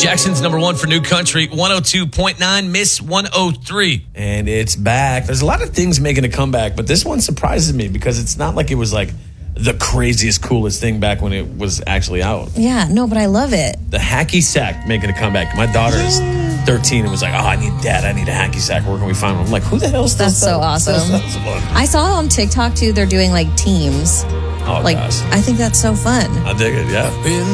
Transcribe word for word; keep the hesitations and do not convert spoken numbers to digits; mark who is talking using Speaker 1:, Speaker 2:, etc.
Speaker 1: Jackson's number one for new country, one oh two point nine, Miss one oh three.
Speaker 2: And it's back. There's a lot of things making a comeback, but this one surprises me because it's not like it was like the craziest, coolest thing back when it was actually out.
Speaker 3: Yeah, no, but I love it.
Speaker 2: The hacky sack making a comeback. My daughter is thirteen and was like, oh, I need dad. I need a hacky sack. Where can we find one? I'm like, who the hell is
Speaker 3: That's so awesome. I saw it on TikTok, too. They're doing, like, teams.
Speaker 2: Oh,
Speaker 3: like,
Speaker 2: gosh.
Speaker 3: I think that's so fun.
Speaker 2: I dig it, yeah.